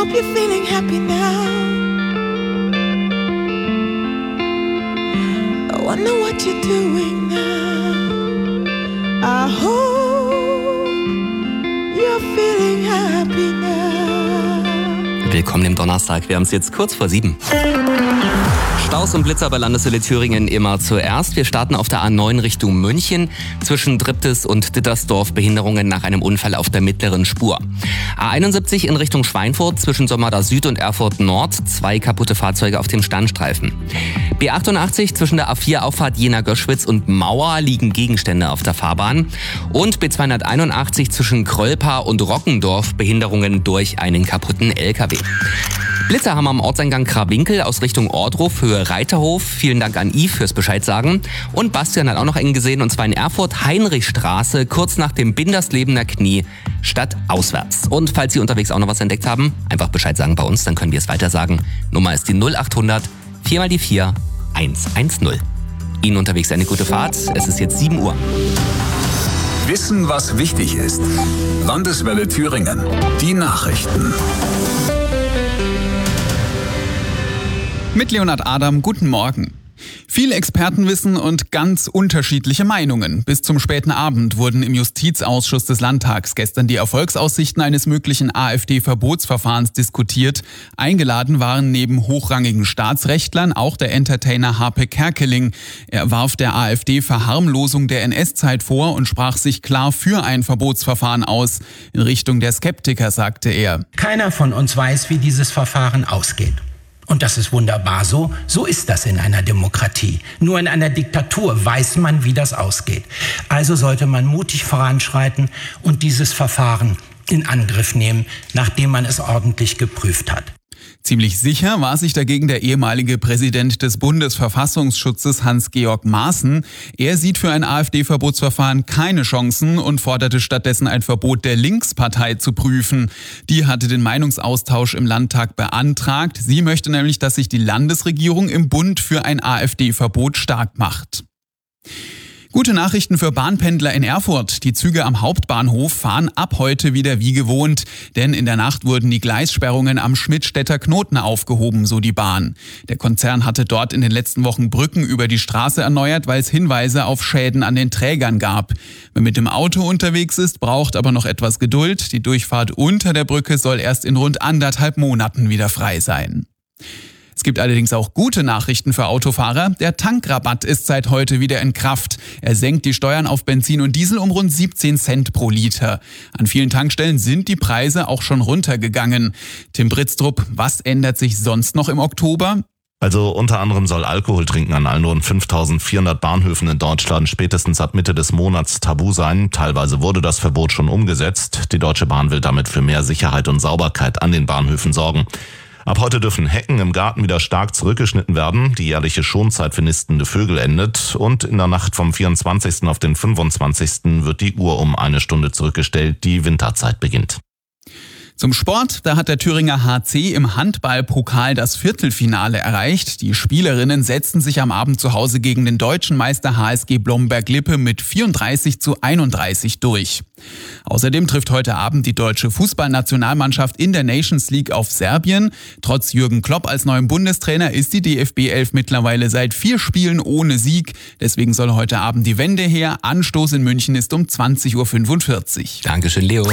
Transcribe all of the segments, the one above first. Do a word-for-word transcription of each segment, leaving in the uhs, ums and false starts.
hope you're feeling happy now. I wonder what you're doing now. I hope you're feeling happy now. Willkommen im Donnerstag. Wir haben es jetzt kurz vor sieben. Staus und Blitzer bei Landeswelle Thüringen immer zuerst. Wir starten auf der A neun Richtung München. Zwischen Dribtes und Dittersdorf Behinderungen nach einem Unfall auf der mittleren Spur. A einundsiebzig in Richtung Schweinfurt zwischen Sommerda Süd und Erfurt Nord. Zwei kaputte Fahrzeuge auf dem Standstreifen. B achtundachtzig zwischen der A vier Auffahrt Jena-Göschwitz und Mauer liegen Gegenstände auf der Fahrbahn. Und B zweihunderteinundachtzig zwischen Krölpa und Rockendorf Behinderungen durch einen kaputten L K W. Blitzer haben am Ortseingang Krawinkel aus Richtung Ohrdruf, Höhe Reiterhof. Vielen Dank an Yves fürs Bescheid sagen. Und Bastian hat auch noch eng gesehen, und zwar in Erfurt, Heinrichstraße, kurz nach dem Binderslebener Knie, stadtauswärts. Und falls Sie unterwegs auch noch was entdeckt haben, einfach Bescheid sagen bei uns, dann können wir es weiter sagen. Nummer ist die null achthundert vier mal die vier eins eins null. Ihnen unterwegs eine gute Fahrt. Es ist jetzt sieben Uhr. Wissen, was wichtig ist. Landeswelle Thüringen. Die Nachrichten. Mit Leonhard Adam, guten Morgen. Viel Expertenwissen und ganz unterschiedliche Meinungen. Bis zum späten Abend wurden im Justizausschuss des Landtags gestern die Erfolgsaussichten eines möglichen AfD-Verbotsverfahrens diskutiert. Eingeladen waren neben hochrangigen Staatsrechtlern auch der Entertainer Harpe Kerkeling. Er warf der AfD Verharmlosung der N S-Zeit vor und sprach sich klar für ein Verbotsverfahren aus. In Richtung der Skeptiker sagte er: Keiner von uns weiß, wie dieses Verfahren ausgeht. Und das ist wunderbar so. So ist das in einer Demokratie. Nur in einer Diktatur weiß man, wie das ausgeht. Also sollte man mutig voranschreiten und dieses Verfahren in Angriff nehmen, nachdem man es ordentlich geprüft hat. Ziemlich sicher war sich dagegen der ehemalige Präsident des Bundesverfassungsschutzes Hans-Georg Maaßen. Er sieht für ein AfD-Verbotsverfahren keine Chancen und forderte stattdessen ein Verbot der Linkspartei zu prüfen. Die hatte den Meinungsaustausch im Landtag beantragt. Sie möchte nämlich, dass sich die Landesregierung im Bund für ein AfD-Verbot stark macht. Gute Nachrichten für Bahnpendler in Erfurt. Die Züge am Hauptbahnhof fahren ab heute wieder wie gewohnt. Denn in der Nacht wurden die Gleissperrungen am Schmidtstädter Knoten aufgehoben, so die Bahn. Der Konzern hatte dort in den letzten Wochen Brücken über die Straße erneuert, weil es Hinweise auf Schäden an den Trägern gab. Wer mit dem Auto unterwegs ist, braucht aber noch etwas Geduld. Die Durchfahrt unter der Brücke soll erst in rund anderthalb Monaten wieder frei sein. Es gibt allerdings auch gute Nachrichten für Autofahrer. Der Tankrabatt ist seit heute wieder in Kraft. Er senkt die Steuern auf Benzin und Diesel um rund siebzehn Cent pro Liter. An vielen Tankstellen sind die Preise auch schon runtergegangen. Tim Britztrup, was ändert sich sonst noch im Oktober? Also unter anderem soll Alkoholtrinken an allen rund fünftausendvierhundert Bahnhöfen in Deutschland spätestens ab Mitte des Monats tabu sein. Teilweise wurde das Verbot schon umgesetzt. Die Deutsche Bahn will damit für mehr Sicherheit und Sauberkeit an den Bahnhöfen sorgen. Ab heute dürfen Hecken im Garten wieder stark zurückgeschnitten werden. Die jährliche Schonzeit für nistende Vögel endet. Und in der Nacht vom vierundzwanzigsten auf den fünfundzwanzigsten wird die Uhr um eine Stunde zurückgestellt. Die Winterzeit beginnt. Zum Sport, da hat der Thüringer H C im Handballpokal das Viertelfinale erreicht. Die Spielerinnen setzten sich am Abend zu Hause gegen den deutschen Meister H S G Blomberg-Lippe mit vierunddreißig zu einunddreißig durch. Außerdem trifft heute Abend die deutsche Fußballnationalmannschaft in der Nations League auf Serbien. Trotz Jürgen Klopp als neuem Bundestrainer ist die D F B elf mittlerweile seit vier Spielen ohne Sieg. Deswegen soll heute Abend die Wende her. Anstoß in München ist um zwanzig Uhr fünfundvierzig. Dankeschön, Leo.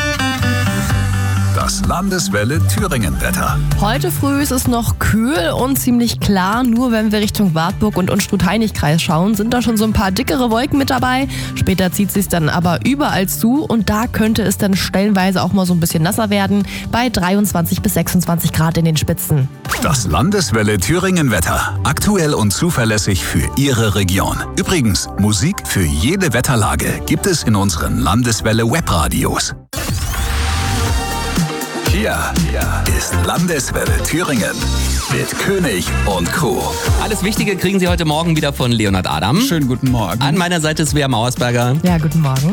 Das Landeswelle Thüringen-Wetter. Heute früh ist es noch kühl und ziemlich klar. Nur wenn wir Richtung Wartburg und Unstrut-Heinig-Kreis schauen, sind da schon so ein paar dickere Wolken mit dabei. Später zieht es sich dann aber überall zu und da könnte es dann stellenweise auch mal so ein bisschen nasser werden. Bei dreiundzwanzig bis sechsundzwanzig Grad in den Spitzen. Das Landeswelle Thüringen-Wetter. Aktuell und zuverlässig für Ihre Region. Übrigens, Musik für jede Wetterlage gibt es in unseren Landeswelle-Webradios. Hier ist Landeswelle Thüringen mit König und Crew. Alles Wichtige kriegen Sie heute Morgen wieder von Leonhard Adam. Schönen guten Morgen. An meiner Seite ist Svea Mauersberger. Ja, guten Morgen.